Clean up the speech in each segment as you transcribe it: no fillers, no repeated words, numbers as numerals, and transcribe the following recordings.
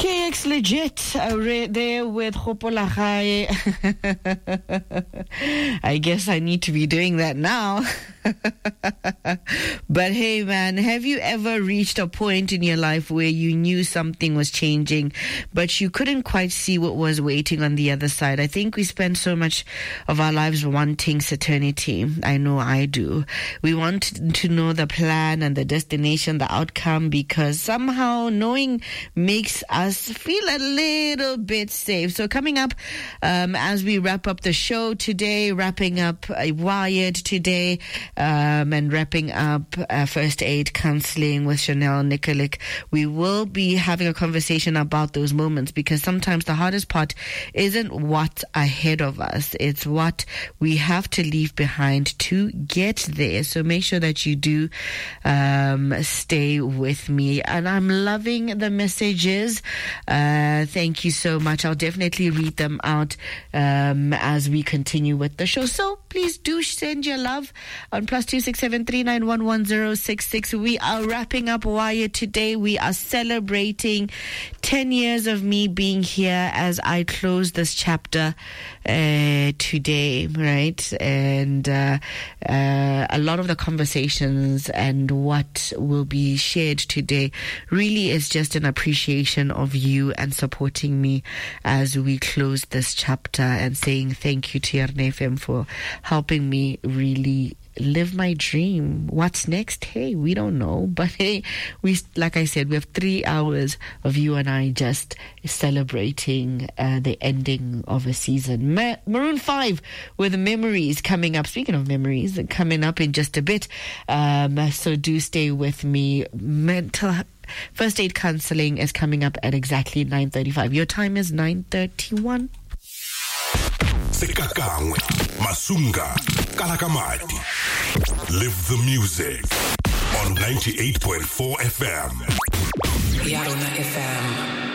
KX Legit, there with Hopola Gai. I guess I need to be doing that now. But hey man, have you ever reached a point in your life where you knew something was changing, but you couldn't quite see what was waiting on the other side? I think we spend so much of our lives wanting certainty. I know I do. We want to know the plan and the destination, the outcome, because somehow knowing makes us feel a little bit safe. So coming up, as we wrap up the show today, wrapping up Wired today, and wrapping up First Aid Counseling with Chanel Nikolic, we will be having a conversation about those moments, because sometimes the hardest part isn't what's ahead of us, it's what we have to leave behind to get there. So make sure that you do stay with me. And I'm loving the messages. Thank you so much. I'll definitely read them out as we continue with the show. So please do send your love on +26739111066. We are wrapping up Wired today. We are celebrating 10 years of me being here as I close this chapter today, right? And a lot of the conversations and what will be shared today really is just an appreciation of you and supporting me as we close this chapter, and saying thank you to Yarn FM for helping me really live my dream. What's next? Hey, we don't know. But hey, like I said, we have 3 hours of you and I just celebrating the ending of a season. Maroon 5 with Memories coming up. Speaking of memories, coming up in just a bit. So do stay with me. First Aid Counseling is coming up at exactly 9:35. Your time is 9:31. Sekakangwe, Masunga, Kalakamati. Live the music on 98.4 FM. Yarona FM.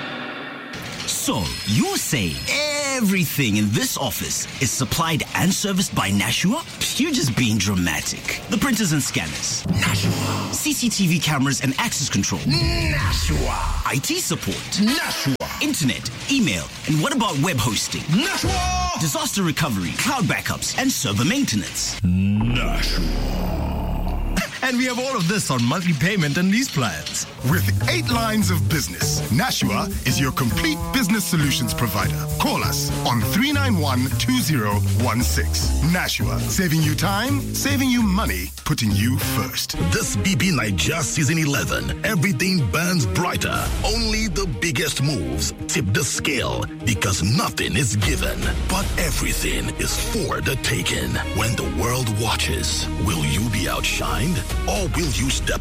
So, you say everything in this office is supplied and serviced by Nashua? You're just being dramatic. The printers and scanners? Nashua. CCTV cameras and access control? Nashua. IT support? Nashua. Internet, email, and what about web hosting? Nashua. Disaster recovery, cloud backups, and server maintenance? Nashua. And we have all of this on monthly payment and lease plans. With 8 lines of business, Nashua is your complete business solutions provider. Call us on 391-2016. Nashua, saving you time, saving you money, putting you first. This BB Niger Season 11, everything burns brighter. Only the biggest moves tip the scale, because nothing is given, but everything is for the taking. When the world watches, will you be outshined, or will you step